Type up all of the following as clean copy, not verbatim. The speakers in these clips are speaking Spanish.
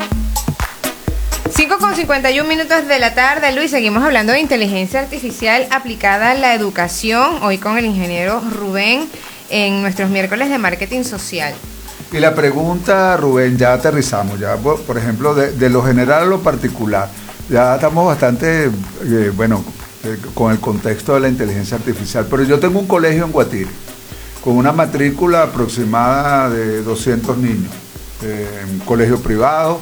5:51 de la tarde, Luis. Seguimos hablando de inteligencia artificial aplicada a la educación. Hoy con el ingeniero Rubén en nuestros miércoles de marketing social. Y la pregunta, Rubén, ya aterrizamos. Ya, por ejemplo, de lo general a lo particular. Ya estamos bastante, con el contexto de la inteligencia artificial. Pero yo tengo un colegio en Guatire con una matrícula aproximada de 200 niños. Un colegio privado.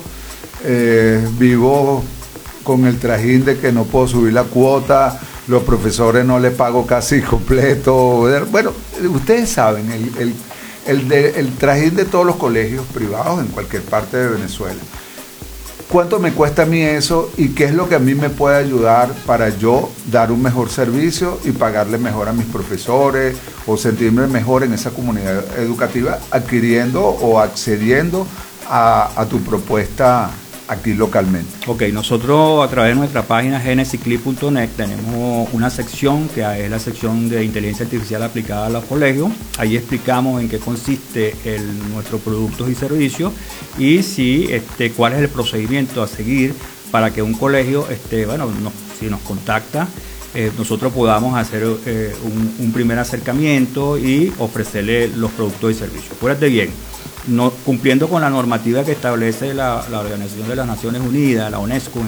Vivo con el trajín de que no puedo subir la cuota, los profesores no les pago casi completo. Bueno, ustedes saben, el trajín de todos los colegios privados en cualquier parte de Venezuela. ¿Cuánto me cuesta a mí eso y qué es lo que a mí me puede ayudar para yo dar un mejor servicio y pagarle mejor a mis profesores o sentirme mejor en esa comunidad educativa adquiriendo o accediendo a tu propuesta aquí localmente? Ok, nosotros a través de nuestra página genesisclip.net tenemos una sección que es la sección de inteligencia artificial aplicada a los colegios. Ahí explicamos en qué consiste nuestros productos y servicios y cuál es el procedimiento a seguir para que un colegio, si nos contacta, nosotros podamos hacer un primer acercamiento y ofrecerle los productos y servicios. Acuérdate bien, cumpliendo con la normativa que establece la Organización de las Naciones Unidas, la UNESCO,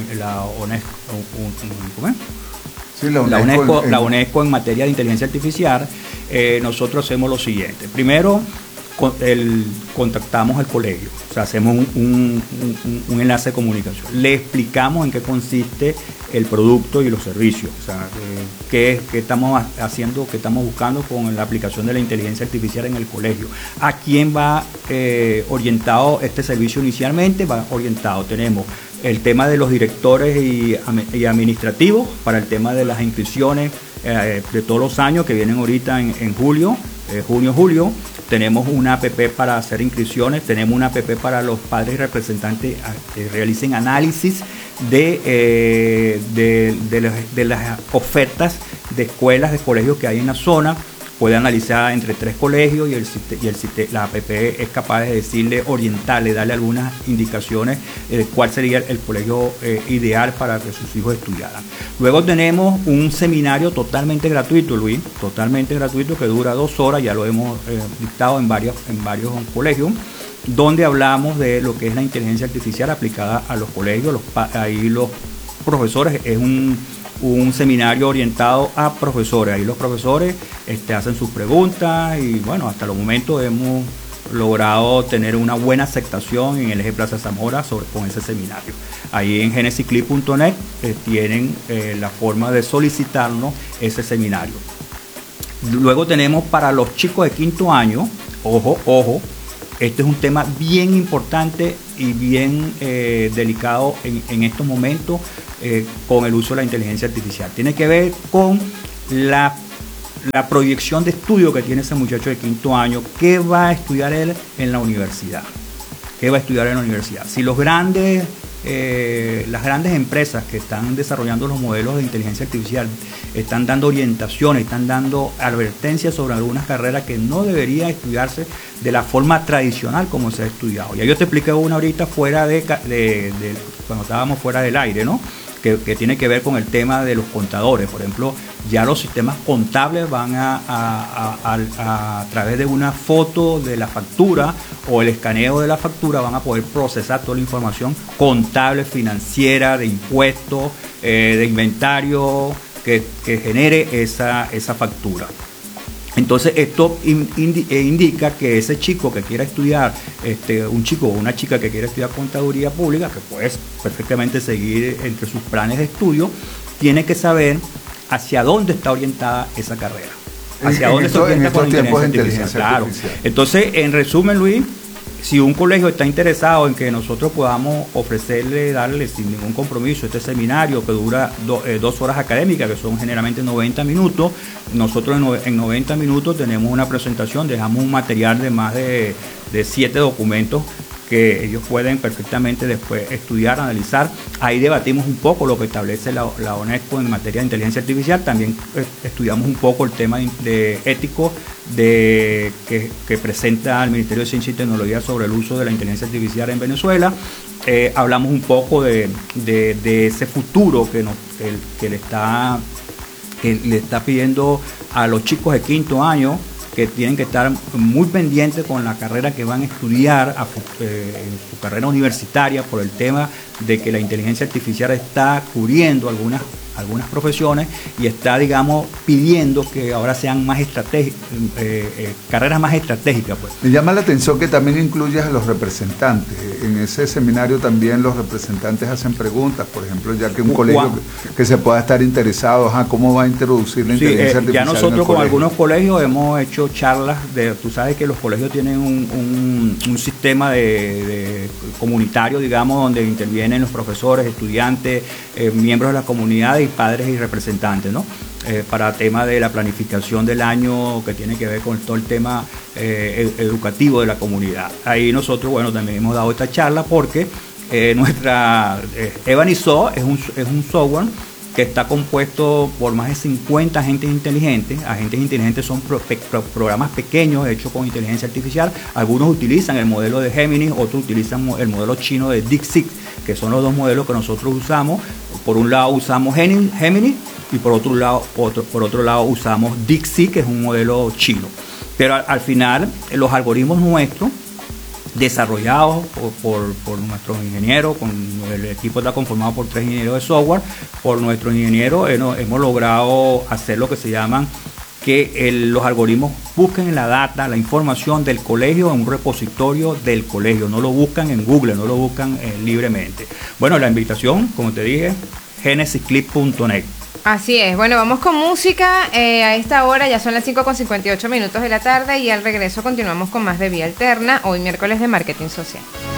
la UNESCO en materia de inteligencia artificial, nosotros hacemos lo siguiente. Primero, contactamos al colegio, o sea, hacemos un enlace de comunicación. Le explicamos en qué consiste el producto y los servicios, o sea, qué estamos haciendo, qué estamos buscando con la aplicación de la inteligencia artificial en el colegio. ¿A quién va orientado este servicio inicialmente? Va orientado, tenemos el tema de los directores y administrativos para el tema de las inscripciones de todos los años que vienen ahorita en julio. Junio-julio, tenemos una app para hacer inscripciones, tenemos una app para los padres y representantes que realicen análisis de las ofertas de escuelas, de colegios que hay en la zona. Puede analizar entre 3 colegios y la app es capaz de decirle, orientarle, darle algunas indicaciones de cuál sería el colegio ideal para que sus hijos estudiaran. Luego tenemos un seminario totalmente gratuito, Luis, totalmente gratuito, que dura 2 horas, ya lo hemos dictado en varios colegios, donde hablamos de lo que es la inteligencia artificial aplicada a los colegios. Ahí los profesores, es un seminario orientado a profesores. Ahí los profesores hacen sus preguntas y bueno, hasta los momentos hemos logrado tener una buena aceptación en el eje Plaza Zamora con ese seminario. Ahí en genesisclip.net tienen la forma de solicitarnos ese seminario. Luego tenemos para los chicos de 5º año, ojo, este es un tema bien importante y bien delicado en estos momentos con el uso de la inteligencia artificial. Tiene que ver con la proyección de estudio que tiene ese muchacho de 5º año. ¿Qué va a estudiar él en la universidad? Si las grandes empresas que están desarrollando los modelos de inteligencia artificial están dando orientaciones, están dando advertencias sobre algunas carreras que no deberían estudiarse de la forma tradicional como se ha estudiado. Ya yo te expliqué una ahorita cuando estábamos fuera del aire, ¿no? Que tiene que ver con el tema de los contadores. Por ejemplo, ya los sistemas contables van a través de una foto de la factura o el escaneo de la factura, van a poder procesar toda la información contable, financiera, de impuestos, de inventario que genere esa factura. Entonces esto indica que ese chico que quiera estudiar, un chico o una chica que quiera estudiar contaduría pública, que puede perfectamente seguir entre sus planes de estudio, tiene que saber hacia dónde está orientada esa carrera. Hacia dónde está orientada con la inteligencia artificial. Entonces, en resumen, Luis, si un colegio está interesado en que nosotros podamos darle sin ningún compromiso este seminario que dura 2 horas académicas, que son generalmente 90 minutos, nosotros en 90 minutos tenemos una presentación, dejamos un material de más de 7 documentos que ellos pueden perfectamente después estudiar, analizar. Ahí debatimos un poco lo que establece la UNESCO en materia de inteligencia artificial. También estudiamos un poco el tema de ético que presenta el Ministerio de Ciencia y Tecnología sobre el uso de la inteligencia artificial en Venezuela. Hablamos un poco de ese futuro que le está pidiendo a los chicos de quinto año, que tienen que estar muy pendientes con la carrera que van a estudiar en su carrera universitaria, por el tema de que la inteligencia artificial está cubriendo algunas profesiones y está, digamos, pidiendo que ahora sean más carreras más estratégicas. Pues. Me llama la atención que también incluyas a los representantes. En ese seminario también los representantes hacen preguntas, por ejemplo, ya que un colegio que se pueda estar interesado, ¿cómo va a introducir la inteligencia artificial? Ya nosotros con algunos colegios hemos hecho charlas tú sabes que los colegios tienen un sistema de comunitario, digamos, donde intervienen los profesores, estudiantes, miembros de la comunidad y padres y representantes, ¿no? Para tema de la planificación del año, que tiene que ver con todo el tema educativo de la comunidad. Ahí nosotros, bueno, también hemos dado esta charla porque nuestra Evaniso es un software que está compuesto por más de 50 agentes inteligentes. Agentes inteligentes son programas pequeños hechos con inteligencia artificial. Algunos utilizan el modelo de Gemini, otros utilizan el modelo chino de DeepSeek, que son los dos modelos que nosotros usamos. Por un lado usamos Gemini y por otro lado usamos DeepSeek, que es un modelo chino. Pero al final los algoritmos nuestros, desarrollados por nuestros ingenieros, con el equipo está conformado por 3 ingenieros de software, por nuestros ingenieros hemos logrado hacer lo que se llaman que los algoritmos busquen la data, la información del colegio en un repositorio del colegio, no lo buscan en Google, no lo buscan libremente. Bueno, la invitación, como te dije, genesisclip.net. Así es, bueno, vamos con música. A esta hora ya son las 5:58 de la tarde y al regreso continuamos con más de Vía Alterna, hoy miércoles de Marketing Social.